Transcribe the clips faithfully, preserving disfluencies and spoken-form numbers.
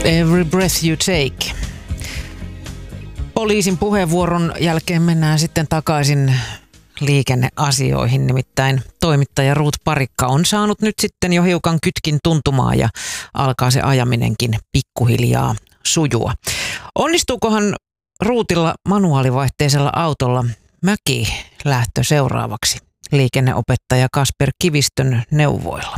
Every breath you take. Poliisin puheenvuoron jälkeen mennään sitten takaisin liikenneasioihin, nimittäin toimittaja Ruut Parikka on saanut nyt sitten jo hiukan kytkin tuntumaa ja alkaa se ajaminenkin pikkuhiljaa sujua. Onnistuukohan Ruutilla manuaalivaihteisella autolla mäkilähtö seuraavaksi liikenneopettaja Kasper Kivistön neuvoilla?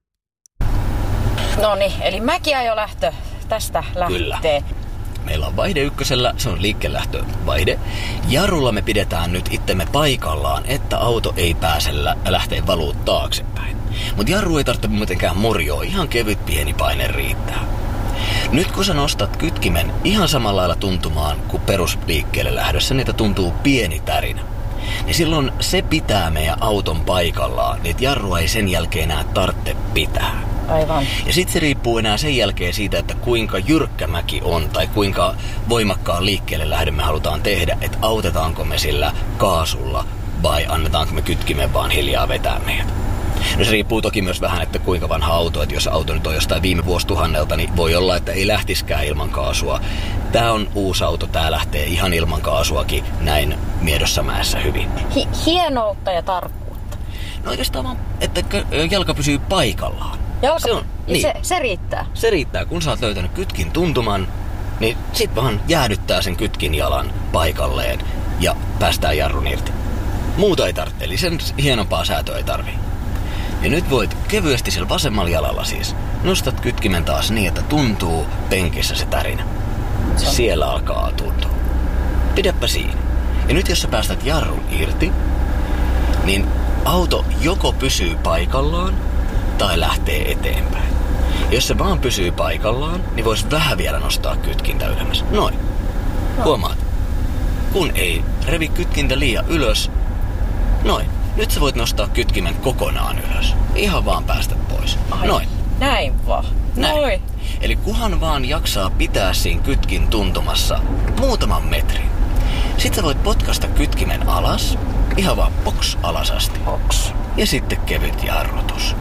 No niin, eli mäkiajolähtö tästä lähtee. Kyllä. Meillä on vaihde ykkösellä, se on liikkelähtövaihde. Jarrulla me pidetään nyt itsemme paikallaan, että auto ei pääse lä- lähteä valuu taaksepäin. Mutta jarru ei tarvitse mitenkään murjoa, ihan kevyt pieni paine riittää. Nyt kun sä nostat kytkimen ihan samalla lailla tuntumaan kuin perusliikkeelle lähdössä, niitä tuntuu pieni tärinä. Niin silloin se pitää meidän auton paikallaan, niin että jarrua ei sen jälkeen enää tarvitse pitää. Aivan. Ja sitten se riippuu enää sen jälkeen siitä, että kuinka jyrkkä mäki on tai kuinka voimakkaan liikkeelle lähdön me halutaan tehdä, että autetaanko me sillä kaasulla vai annetaanko me kytkimen vaan hiljaa vetää meidät. No se riippuu toki myös vähän, että kuinka vanha auto, että jos auto nyt on jostain viime vuosituhannelta, niin voi olla, että ei lähtiskään ilman kaasua. Tää on uusi auto, tää lähtee ihan ilman kaasuakin näin Miedossa mäessä hyvin. Hi- hienoutta ja tarkkuutta. No oikeastaan vaan, että jalka pysyy paikallaan. Jalka, se, on, niin. se, se riittää. Se riittää, kun sä oot löytänyt kytkin tuntuman, niin sit vaan jäädyttää sen kytkin jalan paikalleen ja päästään jarrun irti. Muuta ei tarvitse, eli sen hienompaa säätöä ei tarvii. Ja nyt voit kevyesti sillä vasemmalla jalalla siis nostat kytkimen taas niin, että tuntuu penkissä se tärinä. Siellä alkaa tuntua. Pidäpä siinä. Ja nyt jos sä päästät jarrun irti, niin auto joko pysyy paikallaan tai lähtee eteenpäin. Ja jos se vaan pysyy paikallaan, niin vois vähän vielä nostaa kytkintä ylemmäs. Noin. No. Huomaat. Kun ei revi kytkintä liian ylös. Noin. Nyt sä voit nostaa kytkimen kokonaan ylös. Ihan vaan päästä pois. Ai, Noin. Näin vaan. Näin. Noin. Eli kuhan vaan jaksaa pitää siinä kytkin tuntumassa muutaman metrin. Sitten sä voit potkasta kytkimen alas. Ihan vaan boks alas asti. Boks. Ja sitten kevyt jarrutus.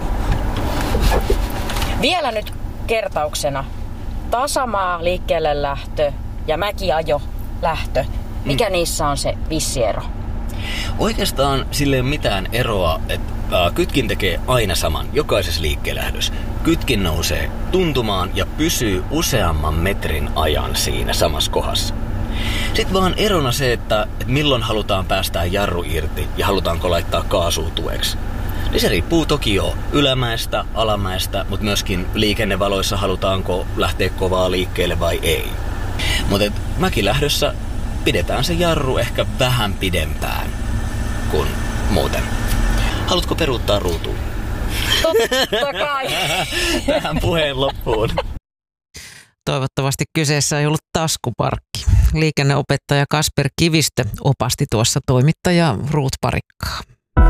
Vielä nyt kertauksena. Tasamaa liikkeelle lähtö ja mäkiajo lähtö. Mikä mm. niissä on se vissi ero? Oikeastaan sille ei ole mitään eroa, että äh, kytkin tekee aina saman, jokaisessa liikkeelähdössä. Kytkin nousee tuntumaan ja pysyy useamman metrin ajan siinä samassa kohdassa. Sitten vaan erona se, että, että milloin halutaan päästää jarru irti ja halutaanko laittaa kaasua tueksi. Niin se riippuu toki jo ylämäestä, alamäestä, mutta myöskin liikennevaloissa halutaanko lähteä kovaa liikkeelle vai ei. Mutta mäkilähdössä pidetään se jarru ehkä vähän pidempään kuin muuten. Haluatko peruuttaa ruutuun? Totta kai. Tähän puheen loppuun. Toivottavasti kyseessä ei ollut taskuparkki. Liikenneopettaja Kasper Kivistö opasti tuossa toimittaja Ruut Parikkaa.